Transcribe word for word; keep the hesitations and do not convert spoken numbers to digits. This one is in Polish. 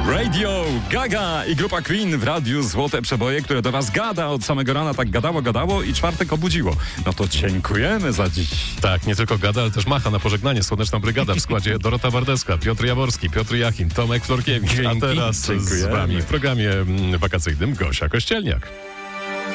Radio Gaga i grupa Queen w radiu Złote Przeboje, które do was gada od samego rana, tak gadało, gadało i czwartek obudziło. No to dziękujemy za dziś. Tak, nie tylko gada, ale też macha na pożegnanie. Słoneczna Brygada w składzie Dorota Wardeska, Piotr Jaworski, Piotr Jachim, Tomek Florkiewicz. Dzięki, A teraz dziękujemy. z wami w programie mm, wakacyjnym Gosia Kościelniak.